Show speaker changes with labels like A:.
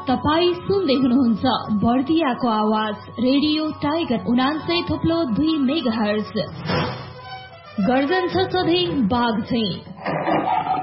A: तपाई सुन्दै हुनुहुन्छ बर्दियाको आवाज रेडियो टाइगर 89.2 मेगाहर्ज। गर्जन छ सधैँ बाघ चाहिँ।